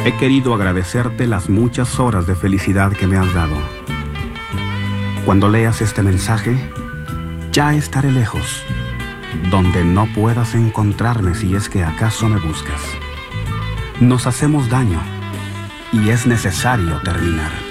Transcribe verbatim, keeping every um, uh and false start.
He querido agradecerte las muchas horas de felicidad que me has dado. Cuando leas este mensaje, ya estaré lejos, donde no puedas encontrarme si es que acaso me buscas. Nos hacemos daño y es necesario terminar.